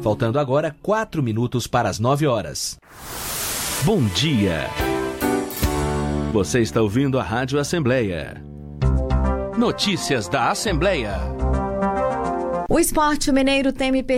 Faltando agora 4 minutos para as 9 horas. Bom dia. Você está ouvindo a Rádio Assembleia. Notícias da Assembleia. O Sport Mineiro teme